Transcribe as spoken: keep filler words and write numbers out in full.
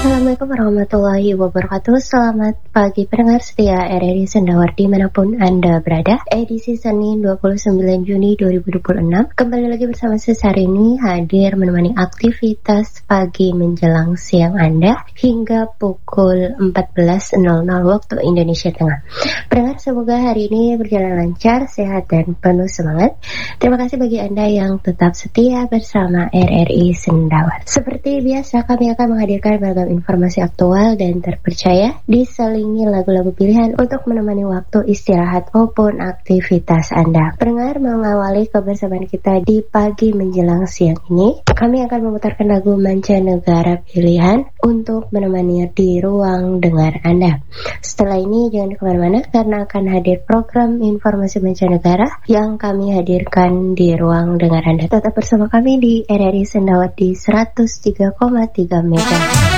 Assalamualaikum warahmatullahi wabarakatuh. Selamat pagi pendengar setia R R I Sendawar dimanapun Anda berada. Edisi Senin dua puluh sembilan Juni dua ribu dua puluh enam. Kembali lagi bersama saya hari ini hadir menemani aktivitas pagi menjelang siang Anda hingga pukul empat belas nol nol waktu Indonesia Tengah. Pendengar, semoga hari ini berjalan lancar, sehat dan penuh semangat. Terima kasih bagi Anda yang tetap setia bersama R R I Sendawar. Seperti biasa, kami akan menghadirkan beragam informasi aktual dan terpercaya, diselingi lagu-lagu pilihan untuk menemani waktu istirahat maupun aktivitas Anda. Pendengar, mengawali kebersamaan kita di pagi menjelang siang ini, kami akan memutarkan lagu mancanegara pilihan untuk menemani di ruang dengar Anda. Setelah ini jangan kemana-mana karena akan hadir program informasi mancanegara yang kami hadirkan di ruang dengar Anda. Tetap bersama kami di R R I Sendawar di seratus tiga koma tiga MHz.